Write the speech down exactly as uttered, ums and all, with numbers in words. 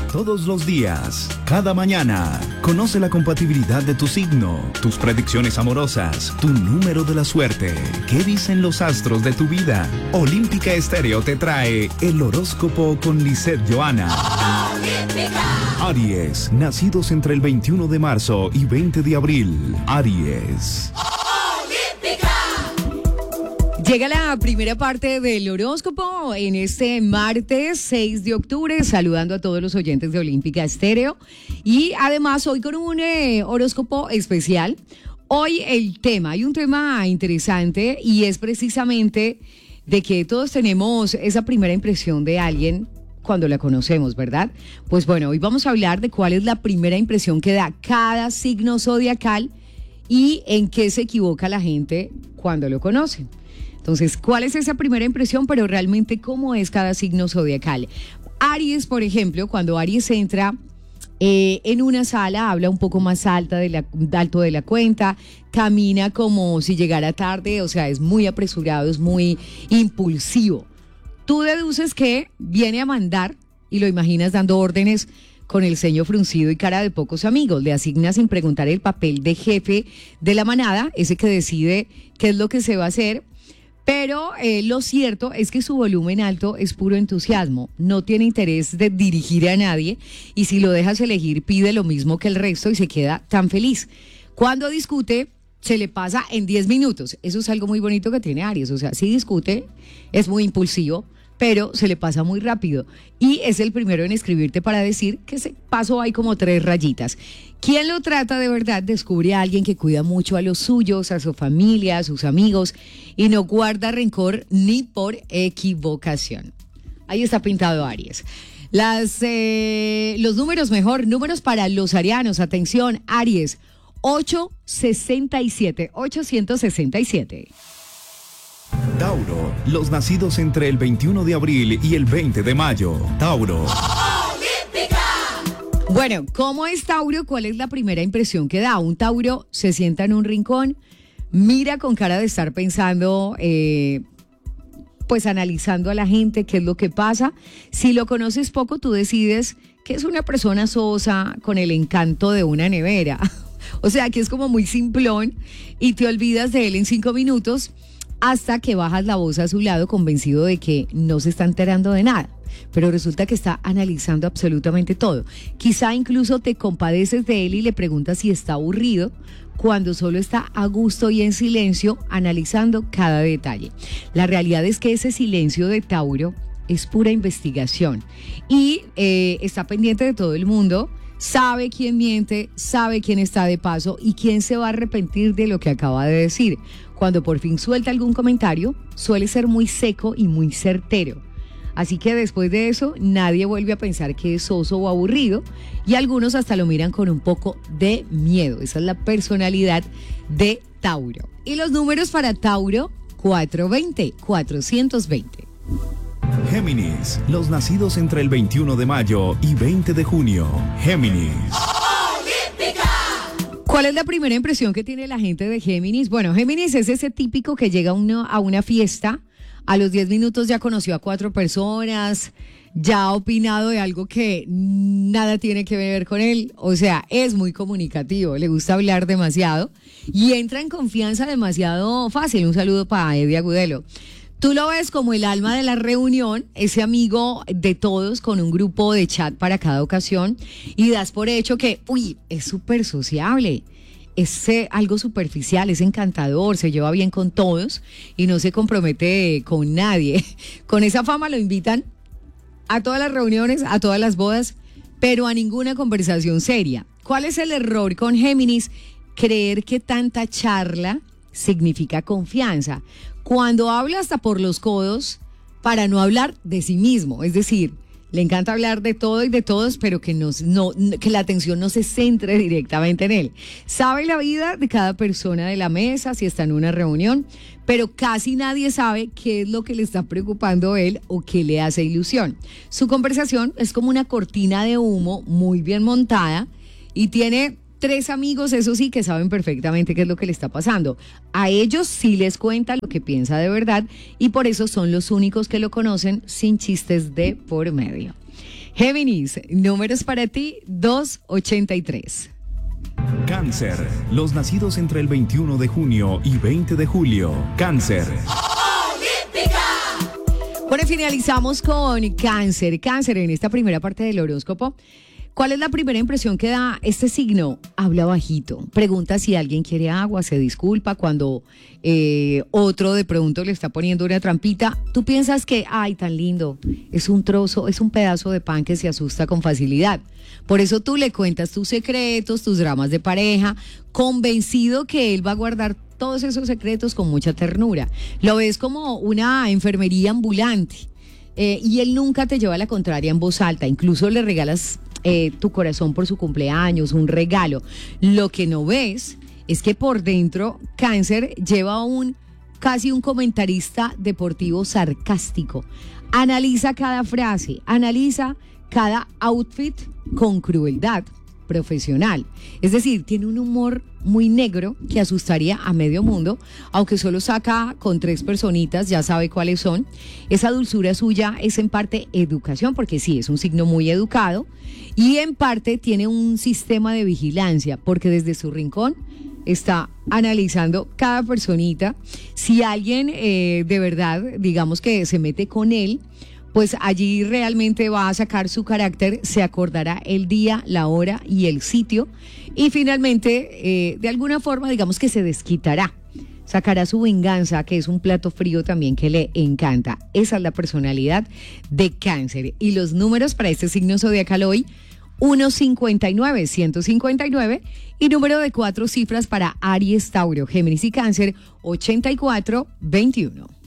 Todos los días, cada mañana, conoce la compatibilidad de tu signo, tus predicciones amorosas, tu número de la suerte, qué dicen los astros de tu vida. Olímpica Estéreo te trae el horóscopo con Lisette Johanna. ¡Olímpica! Aries, nacidos entre el veintiuno de marzo y veinte de abril. Aries. Llega la primera parte del horóscopo en este martes seis de octubre, saludando a todos los oyentes de Olímpica Estéreo. Y además hoy con un eh, horóscopo especial. Hoy el tema, hay un tema interesante y es precisamente de que todos tenemos esa primera impresión de alguien cuando la conocemos, ¿verdad? Pues bueno, hoy vamos a hablar de cuál es la primera impresión que da cada signo zodiacal y en qué se equivoca la gente cuando lo conoce. Entonces, ¿cuál es esa primera impresión? Pero realmente, ¿cómo es cada signo zodiacal? Aries, por ejemplo, cuando Aries entra eh, en una sala, habla un poco más alta de la, alto de la cuenta, camina como si llegara tarde, o sea, es muy apresurado, es muy impulsivo. Tú deduces que viene a mandar y lo imaginas dando órdenes con el ceño fruncido y cara de pocos amigos. Le asigna sin preguntar el papel de jefe de la manada, ese que decide qué es lo que se va a hacer. Pero eh, lo cierto es que su volumen alto es puro entusiasmo, no tiene interés de dirigir a nadie y si lo dejas elegir pide lo mismo que el resto y se queda tan feliz. Cuando discute se le pasa en diez minutos, eso es algo muy bonito que tiene Aries, o sea, si discute es muy impulsivo, pero se le pasa muy rápido y es el primero en escribirte para decir que se pasó ahí como tres rayitas. ¿Quién lo trata de verdad? Descubre a alguien que cuida mucho a los suyos, a su familia, a sus amigos y no guarda rencor ni por equivocación. Ahí está pintado Aries. Las, eh, los números mejor, números para los arianos, atención, Aries, ochocientos sesenta y siete, ochocientos sesenta y siete. Tauro, los nacidos entre el veintiuno de abril y el veinte de mayo. Tauro. ¡Olímpica! Bueno, ¿cómo es Tauro? ¿Cuál es la primera impresión que da? Un Tauro se sienta en un rincón, mira con cara de estar pensando, eh, pues analizando a la gente, qué es lo que pasa. Si lo conoces poco, tú decides que es una persona sosa con el encanto de una nevera. O sea, que es como muy simplón y te olvidas de él en cinco minutos. Hasta que bajas la voz a su lado convencido de que no se está enterando de nada, pero resulta que está analizando absolutamente todo. Quizá incluso te compadeces de él y le preguntas si está aburrido, cuando solo está a gusto y en silencio analizando cada detalle. La realidad es que ese silencio de Tauro es pura investigación y eh, está pendiente de todo el mundo. Sabe quién miente, sabe quién está de paso y quién se va a arrepentir de lo que acaba de decir. Cuando por fin suelta algún comentario, suele ser muy seco y muy certero. Así que después de eso, nadie vuelve a pensar que es soso o aburrido y algunos hasta lo miran con un poco de miedo. Esa es la personalidad de Tauro. Y los números para Tauro, cuatrocientos veinte, cuatrocientos veinte. Géminis, los nacidos entre el veintiuno de mayo y veinte de junio. Géminis. ¡Olímpica! ¿Cuál es la primera impresión que tiene la gente de Géminis? Bueno, Géminis es ese típico que llega uno a una fiesta, a los diez minutos ya conoció a cuatro personas, ya ha opinado de algo que nada tiene que ver con él. O sea, es muy comunicativo, le gusta hablar demasiado y entra en confianza demasiado fácil. Un saludo para Eddie Agudelo. Tú lo ves como el alma de la reunión, ese amigo de todos con un grupo de chat para cada ocasión y das por hecho que, uy, es súper sociable, es eh, algo superficial, es encantador, se lleva bien con todos y no se compromete con nadie. Con esa fama lo invitan a todas las reuniones, a todas las bodas, pero a ninguna conversación seria. ¿Cuál es el error con Géminis? Creer que tanta charla significa confianza. Cuando habla hasta por los codos para no hablar de sí mismo, es decir, le encanta hablar de todo y de todos, pero que, no, no, que la atención no se centre directamente en él. Sabe la vida de cada persona de la mesa, si está en una reunión, pero casi nadie sabe qué es lo que le está preocupando a él o qué le hace ilusión. Su conversación es como una cortina de humo muy bien montada y tiene tres amigos, eso sí, que saben perfectamente qué es lo que le está pasando. A ellos sí les cuenta lo que piensa de verdad y por eso son los únicos que lo conocen sin chistes de por medio. Géminis, números para ti, dos ochenta y tres. Cáncer, los nacidos entre el veintiuno de junio y veinte de julio. Cáncer. Bueno, finalizamos con Cáncer. Cáncer, en esta primera parte del horóscopo, ¿cuál es la primera impresión que da este signo? Habla bajito, pregunta si alguien quiere agua, se disculpa cuando eh, otro de pronto le está poniendo una trampita. Tú piensas que, ay, tan lindo, es un trozo, es un pedazo de pan que se asusta con facilidad. Por eso tú le cuentas tus secretos, tus dramas de pareja, convencido que él va a guardar todos esos secretos con mucha ternura. Lo ves como una enfermería ambulante eh, y él nunca te lleva la contraria en voz alta, incluso le regalas eh, tu corazón por su cumpleaños, un regalo. Lo que no ves es que por dentro Cáncer lleva un casi un comentarista deportivo sarcástico. Analiza cada frase, analiza cada outfit con crueldad profesional. Es decir, tiene un humor muy negro que asustaría a medio mundo, aunque solo saca con tres personitas, ya sabe cuáles son. Esa dulzura suya es en parte educación, porque sí, es un signo muy educado, y en parte tiene un sistema de vigilancia, porque desde su rincón está analizando cada personita. Si alguien eh, de verdad, digamos que se mete con él, pues allí realmente va a sacar su carácter, se acordará el día, la hora y el sitio, y finalmente, eh, de alguna forma, digamos que se desquitará, sacará su venganza, que es un plato frío también que le encanta. Esa es la personalidad de Cáncer. Y los números para este signo zodiacal hoy, uno cincuenta y nueve, ciento cincuenta y nueve, y número de cuatro cifras para Aries, Tauro, Géminis y Cáncer, ochenta y cuatro, veintiuno.